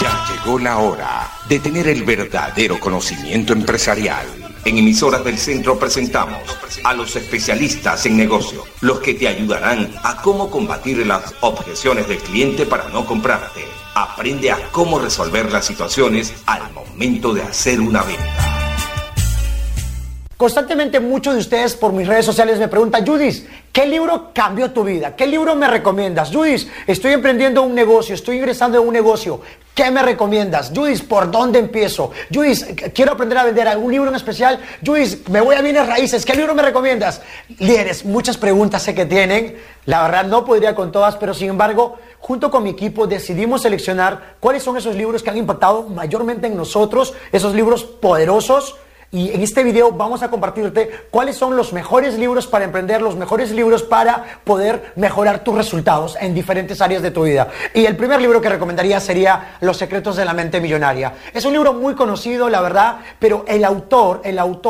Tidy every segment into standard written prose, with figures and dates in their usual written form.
Ya llegó la hora de tener el verdadero conocimiento empresarial. En Emisoras del Centro presentamos a los especialistas en negocio, los que te ayudarán a cómo combatir las objeciones del cliente para no comprarte. Aprende a cómo resolver las situaciones al momento de hacer una venta. Constantemente muchos de ustedes por mis redes sociales me preguntan: Judith, ¿qué libro cambió tu vida? ¿Qué libro me recomiendas? Judith, estoy emprendiendo un negocio, estoy ingresando en un negocio. ¿Qué me recomiendas? Judith, ¿por dónde empiezo? Judith, quiero aprender a vender algún libro en especial. Judith, me voy a bienes raíces. ¿Qué libro me recomiendas? Líderes, muchas preguntas sé que tienen. La verdad no podría con todas, pero sin embargo, junto con mi equipo decidimos seleccionar cuáles son esos libros que han impactado mayormente en nosotros, esos libros poderosos. Y en este video vamos a compartirte cuáles son los mejores libros para emprender, los mejores libros para poder mejorar tus resultados en diferentes áreas de tu vida. Y el primer libro que recomendaría sería Los secretos de la mente millonaria. Es un libro muy conocido, la verdad, pero el autor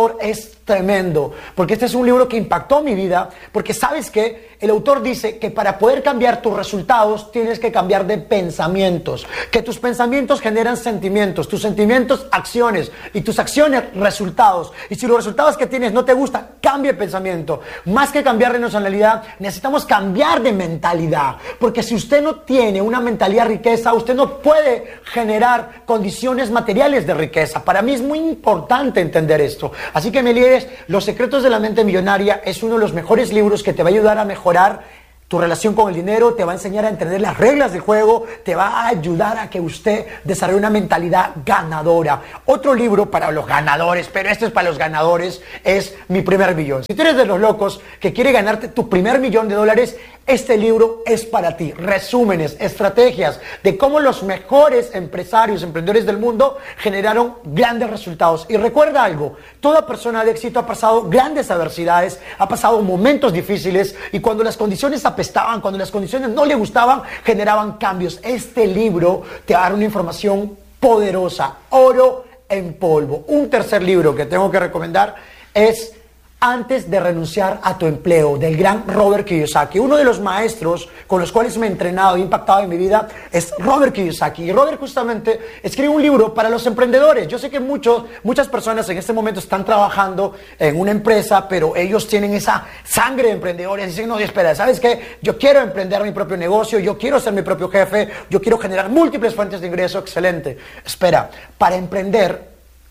es tremendo, porque este es un libro que impactó mi vida, porque sabes que el autor dice que para poder cambiar tus resultados tienes que cambiar de pensamientos, que tus pensamientos generan sentimientos, tus sentimientos acciones y tus acciones resultados, y si los resultados que tienes no te gustan, cambia de pensamiento. Más que cambiar de nacionalidad, necesitamos cambiar de mentalidad, porque si usted no tiene una mentalidad de riqueza, usted no puede generar condiciones materiales de riqueza. Para mí es muy importante entender esto, así que me líderes, Los secretos de la mente millonaria es uno de los mejores libros que te va a ayudar a mejorar tu relación con el dinero, te va a enseñar a entender las reglas del juego, te va a ayudar a que usted desarrolle una mentalidad ganadora. Otro libro para los ganadores, pero este es para los ganadores, es Mi primer millón. Si tú eres de los locos que quiere ganarte tu primer $1,000,000, este libro es para ti. Resúmenes, estrategias de cómo los mejores empresarios, emprendedores del mundo generaron grandes resultados. Y recuerda algo, toda persona de éxito ha pasado grandes adversidades, ha pasado momentos difíciles, y cuando las condiciones apestaban, cuando las condiciones no le gustaban, generaban cambios. Este libro te va a dar una información poderosa, oro en polvo. Un tercer libro que tengo que recomendar es Antes de renunciar a tu empleo, del gran Robert Kiyosaki. Uno de los maestros con los cuales me he entrenado e impactado en mi vida es Robert Kiyosaki. Y Robert justamente escribe un libro para los emprendedores. Yo sé que muchas personas en este momento están trabajando en una empresa, pero ellos tienen esa sangre de emprendedores. Dicen: no, espera, ¿sabes qué? Yo quiero emprender mi propio negocio, yo quiero ser mi propio jefe, yo quiero generar múltiples fuentes de ingreso. Excelente. Espera, para emprender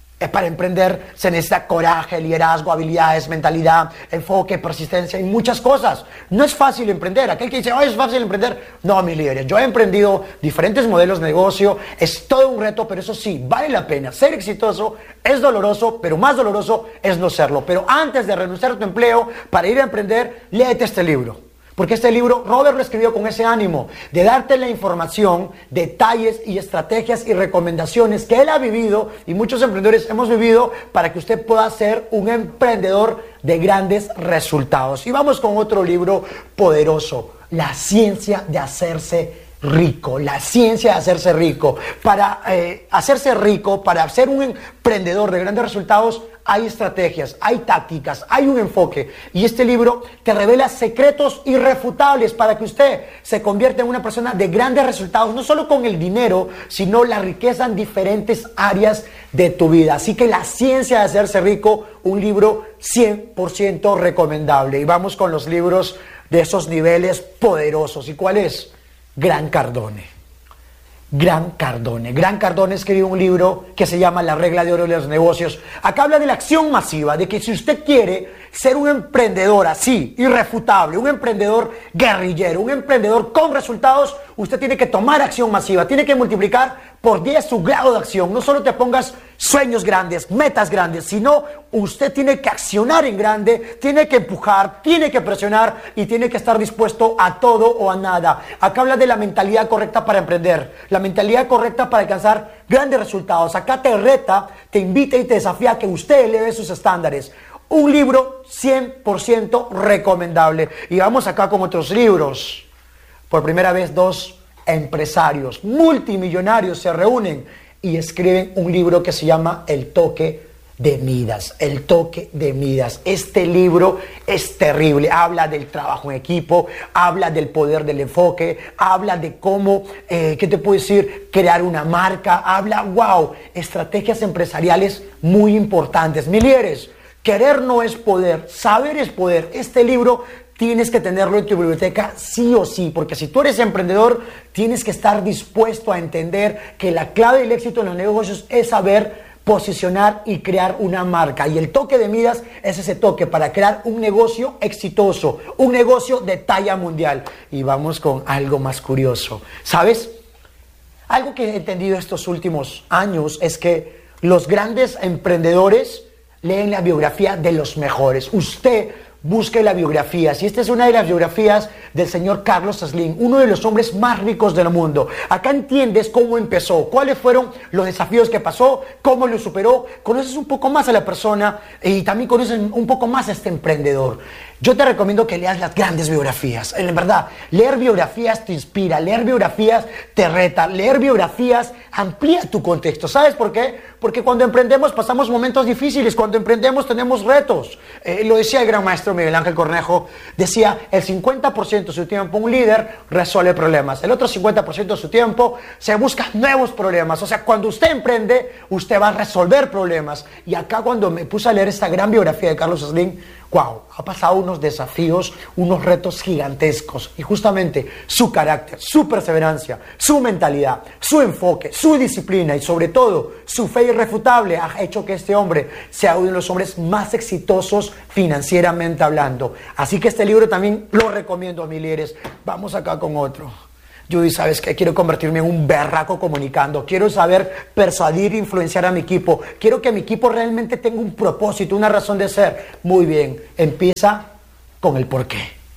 se necesita coraje, liderazgo, habilidades, mentalidad, enfoque, persistencia y muchas cosas. No es fácil emprender. Aquel que dice: oh, es fácil emprender. No, mis líderes, yo he emprendido diferentes modelos de negocio, es todo un reto, pero eso sí, vale la pena. Ser exitoso es doloroso, pero más doloroso es no serlo. Pero antes de renunciar a tu empleo para ir a emprender, léete este libro. Porque este libro, Robert lo escribió con ese ánimo de darte la información, detalles y estrategias y recomendaciones que él ha vivido y muchos emprendedores hemos vivido para que usted pueda ser un emprendedor de grandes resultados. Y vamos con otro libro poderoso, La ciencia de hacerse rico. La ciencia de hacerse rico. Para hacerse rico, para ser un emprendedor de grandes resultados, hay estrategias, hay tácticas, hay un enfoque. Y este libro te revela secretos irrefutables para que usted se convierta en una persona de grandes resultados, no solo con el dinero, sino la riqueza en diferentes áreas de tu vida. Así que La ciencia de hacerse rico, un libro 100% recomendable. Y vamos con los libros de esos niveles poderosos. ¿Y cuál es? Grant Cardone. Grant Cardone escribió un libro que se llama La regla de oro de los negocios. Acá habla de la acción masiva, de que si usted quiere ser un emprendedor así, irrefutable, un emprendedor guerrillero, un emprendedor con resultados, usted tiene que tomar acción masiva, tiene que multiplicar por 10 su grado de acción. No solo te pongas sueños grandes, metas grandes, sino usted tiene que accionar en grande, tiene que empujar, tiene que presionar y tiene que estar dispuesto a todo o a nada. Acá habla de la mentalidad correcta para emprender, la mentalidad correcta para alcanzar grandes resultados. Acá te reta, te invita y te desafía a que usted eleve sus estándares. Un libro 100% recomendable. Y vamos acá con otros libros. Por primera vez, dos empresarios multimillonarios se reúnen y escriben un libro que se llama El toque de Midas, el toque de Midas. Este libro es terrible, habla del trabajo en equipo, habla del poder del enfoque, habla de cómo, ¿qué te puedo decir? Crear una marca, habla, estrategias empresariales muy importantes. Mi líderes, querer no es poder, saber es poder. Este libro tienes que tenerlo en tu biblioteca sí o sí, porque si tú eres emprendedor, tienes que estar dispuesto a entender que la clave del éxito en los negocios es saber posicionar y crear una marca. Y el toque de Midas es ese toque para crear un negocio exitoso, un negocio de talla mundial. Y vamos con algo más curioso. ¿Sabes? Algo que he entendido estos últimos años es que los grandes emprendedores leen la biografía de los mejores. Usted busque la biografía. Si esta es una de las biografías del señor Carlos Slim, uno de los hombres más ricos del mundo. Acá entiendes cómo empezó, cuáles fueron los desafíos que pasó, cómo lo superó. Conoces un poco más a la persona y también conoces un poco más a este emprendedor. Yo te recomiendo que leas las grandes biografías. En verdad, leer biografías te inspira, leer biografías te reta, leer biografías amplía tu contexto. ¿Sabes por qué? Porque cuando emprendemos pasamos momentos difíciles, cuando emprendemos tenemos retos. Lo decía el gran maestro Miguel Ángel Cornejo, decía, el 50% de su tiempo un líder resuelve problemas, el otro 50% de su tiempo se busca nuevos problemas. O sea, cuando usted emprende, usted va a resolver problemas. Y acá cuando me puse a leer esta gran biografía de Carlos Slim, ha pasado unos desafíos, unos retos gigantescos, y justamente su carácter, su perseverancia, su mentalidad, su enfoque, su disciplina y sobre todo su fe irrefutable ha hecho que este hombre sea uno de los hombres más exitosos financieramente hablando. Así que este libro también lo recomiendo a mis líderes. Vamos acá con otro. Judy, ¿sabes qué? Quiero convertirme en un berraco comunicando. Quiero saber persuadir e influenciar a mi equipo. Quiero que mi equipo realmente tenga un propósito, una razón de ser. Muy bien, empieza con el por qué.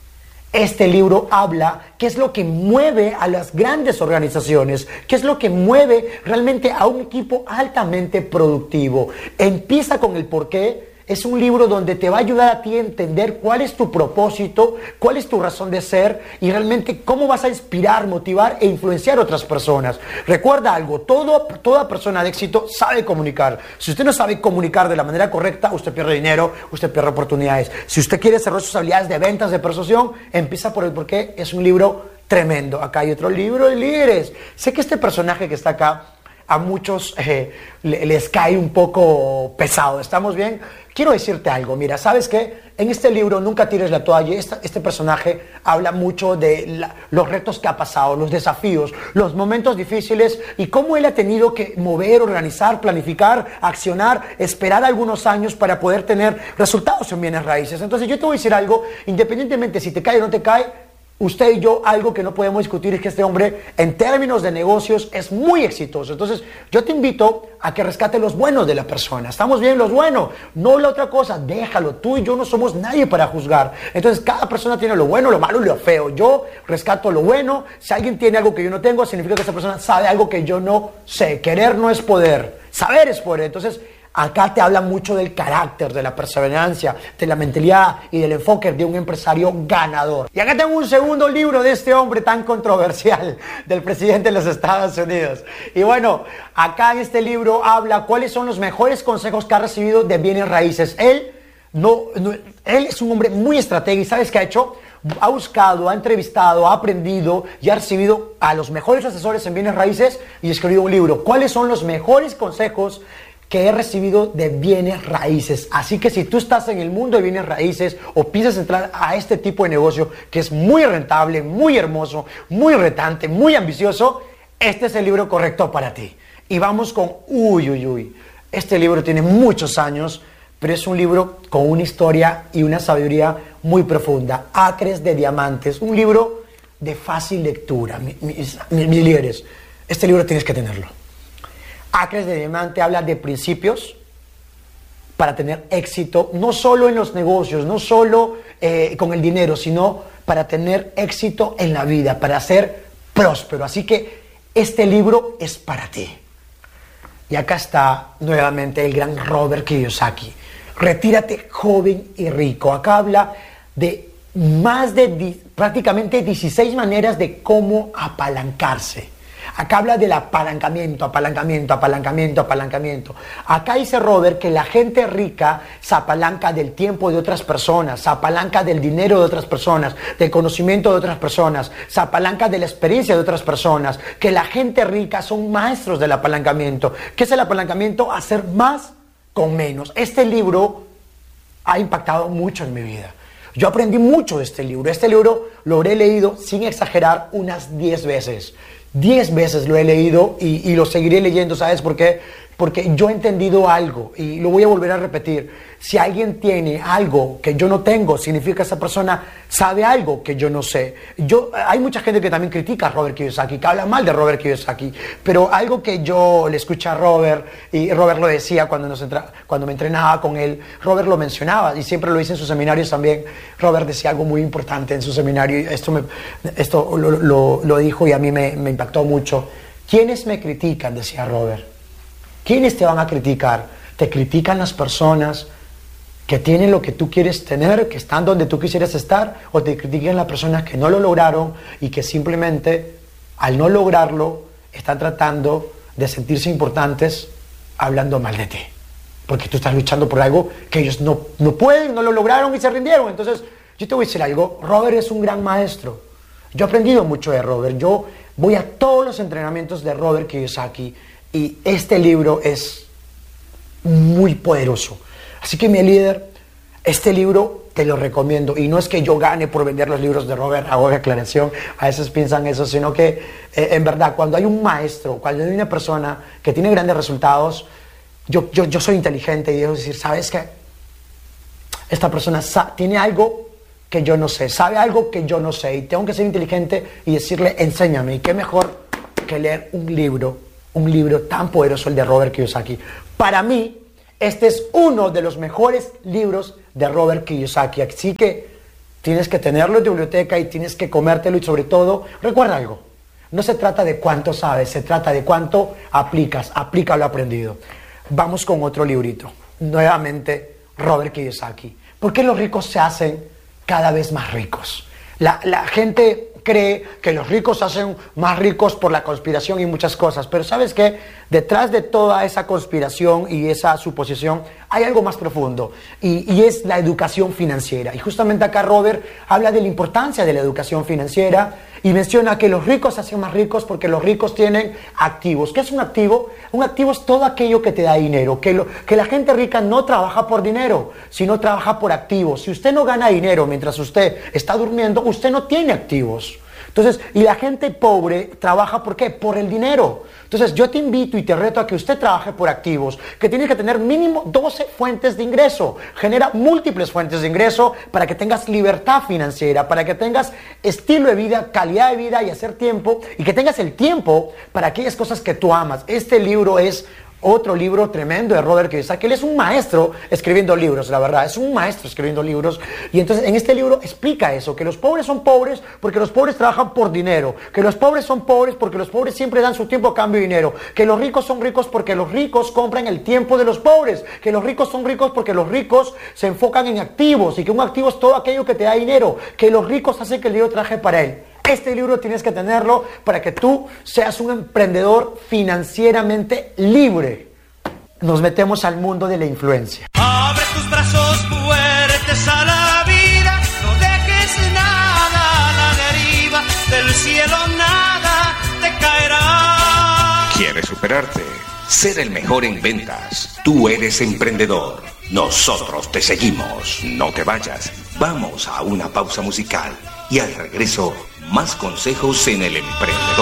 Este libro habla qué es lo que mueve a las grandes organizaciones, qué es lo que mueve realmente a un equipo altamente productivo. Empieza con el por qué. Es un libro donde te va a ayudar a ti a entender cuál es tu propósito, cuál es tu razón de ser y realmente cómo vas a inspirar, motivar e influenciar a otras personas. Recuerda algo, toda persona de éxito sabe comunicar. Si usted no sabe comunicar de la manera correcta, usted pierde dinero, usted pierde oportunidades. Si usted quiere desarrollar sus habilidades de ventas, de persuasión, empieza por el porqué. Es un libro tremendo. Acá hay otro libro de líderes. Sé que este personaje que está acá a muchos les cae un poco pesado. ¿Estamos bien? Quiero decirte algo. Mira, ¿sabes qué? En este libro, Nunca tires la toalla, este personaje habla mucho de los retos que ha pasado, los desafíos, los momentos difíciles y cómo él ha tenido que mover, organizar, planificar, accionar, esperar algunos años para poder tener resultados en bienes raíces. Entonces yo te voy a decir algo, independientemente si te cae o no te cae, usted y yo, algo que no podemos discutir es que este hombre, en términos de negocios, es muy exitoso. Entonces, yo te invito a que rescate los buenos de la persona. ¿Estamos bien? Los buenos, no la otra cosa. Déjalo. Tú y yo no somos nadie para juzgar. Entonces, cada persona tiene lo bueno, lo malo y lo feo. Yo rescato lo bueno. Si alguien tiene algo que yo no tengo, significa que esa persona sabe algo que yo no sé. Querer no es poder. Saber es poder. Entonces, acá te habla mucho del carácter, de la perseverancia, de la mentalidad y del enfoque de un empresario ganador. Y acá tengo un segundo libro de este hombre tan controversial, del presidente de los Estados Unidos. Y bueno, acá en este libro habla cuáles son los mejores consejos que ha recibido de bienes raíces. Él es un hombre muy estratega y ¿sabes qué ha hecho? Ha buscado, ha entrevistado, ha aprendido y ha recibido a los mejores asesores en bienes raíces y escribió un libro. ¿Cuáles son los mejores consejos que he recibido de bienes raíces? Así que si tú estás en el mundo de bienes raíces o piensas entrar a este tipo de negocio que es muy rentable, muy hermoso, muy retante, muy ambicioso, este es el libro correcto para ti. Y vamos con este libro tiene muchos años, pero es un libro con una historia y una sabiduría muy profunda. Acres de Diamantes, un libro de fácil lectura. Mis líderes, este libro tienes que tenerlo. Acres de Diamante habla de principios para tener éxito, no solo en los negocios, no solo con el dinero, sino para tener éxito en la vida, para ser próspero. Así que este libro es para ti. Y acá está nuevamente el gran Robert Kiyosaki. Retírate joven y rico. Acá habla de prácticamente 16 maneras de cómo apalancarse. Acá habla del apalancamiento. Acá dice Robert que la gente rica se apalanca del tiempo de otras personas, se apalanca del dinero de otras personas, del conocimiento de otras personas, se apalanca de la experiencia de otras personas, que la gente rica son maestros del apalancamiento. ¿Qué es el apalancamiento? Hacer más con menos. Este libro ha impactado mucho en mi vida. Yo aprendí mucho de este libro. Este libro lo habré leído, sin exagerar, unas 10 veces. 10 veces lo he leído y lo seguiré leyendo. ¿Sabes por qué? Porque yo he entendido algo y lo voy a volver a repetir. Si alguien tiene algo que yo no tengo, significa que esa persona sabe algo que yo no sé. Hay mucha gente que también critica a Robert Kiyosaki, que habla mal de Robert Kiyosaki, pero algo que yo le escuché a Robert, y Robert lo decía cuando me entrenaba con él, Robert lo mencionaba y siempre lo dice en sus seminarios también. Robert decía algo muy importante en su seminario y esto lo dijo y a mí me impactó mucho. ¿Quiénes me critican?, decía Robert. ¿Quiénes te van a criticar? Te critican las personas que tienen lo que tú quieres tener, que están donde tú quisieras estar, o te critican las personas que no lo lograron y que simplemente al no lograrlo están tratando de sentirse importantes hablando mal de ti, porque tú estás luchando por algo que ellos no pueden, no lo lograron y se rindieron. Entonces yo te voy a decir algo. Robert es un gran maestro. Yo he aprendido mucho de Robert. Yo voy a todos los entrenamientos de Robert Kiyosaki y este libro es muy poderoso. Así que, mi líder, este libro te lo recomiendo. Y no es que yo gane por vender los libros de Robert, hago aclaración, a veces piensan eso, sino que en verdad, cuando hay un maestro, cuando hay una persona que tiene grandes resultados, yo soy inteligente y debo decir, ¿sabes qué? Esta persona tiene algo que yo no sé, sabe algo que yo no sé, y tengo que ser inteligente y decirle, enséñame. Y qué mejor que leer un libro tan poderoso, el de Robert Kiyosaki. Para mí, este es uno de los mejores libros de Robert Kiyosaki. Así que tienes que tenerlo en tu biblioteca y tienes que comértelo. Y sobre todo, recuerda algo. No se trata de cuánto sabes, se trata de cuánto aplicas. Aplica lo aprendido. Vamos con otro librito. Nuevamente, Robert Kiyosaki. ¿Por qué los ricos se hacen cada vez más ricos? La gente cree que los ricos se hacen más ricos por la conspiración y muchas cosas, pero ¿sabes qué? Detrás de toda esa conspiración y esa suposición hay algo más profundo y es la educación financiera. Y justamente acá Robert habla de la importancia de la educación financiera y menciona que los ricos se hacen más ricos porque los ricos tienen activos. ¿Qué es un activo? Un activo es todo aquello que te da dinero, que la gente rica no trabaja por dinero, sino trabaja por activos. Si usted no gana dinero mientras usted está durmiendo, usted no tiene activos. Entonces, y la gente pobre trabaja ¿por qué? Por el dinero. Entonces, yo te invito y te reto a que usted trabaje por activos, que tienes que tener mínimo 12 fuentes de ingreso. Genera múltiples fuentes de ingreso para que tengas libertad financiera, para que tengas estilo de vida, calidad de vida y hacer tiempo, y que tengas el tiempo para aquellas cosas que tú amas. Este libro es otro libro tremendo de Robert Kiyosaki. Él es un maestro escribiendo libros, la verdad, es un maestro escribiendo libros. Y entonces en este libro explica eso, que los pobres son pobres porque los pobres trabajan por dinero, que los pobres son pobres porque los pobres siempre dan su tiempo a cambio de dinero, que los ricos son ricos porque los ricos compran el tiempo de los pobres, que los ricos son ricos porque los ricos se enfocan en activos y que un activo es todo aquello que te da dinero, que los ricos hacen que el dinero trabaje para él. Este libro tienes que tenerlo para que tú seas un emprendedor financieramente libre. Nos metemos al mundo de la influencia. Abre tus brazos fuertes a la vida, no dejes nada a la deriva, del cielo nada te caerá. ¿Quieres superarte? Ser el mejor en ventas. Tú eres emprendedor. Nosotros te seguimos. No te vayas. Vamos a una pausa musical y al regreso, más consejos en El Emprendedor.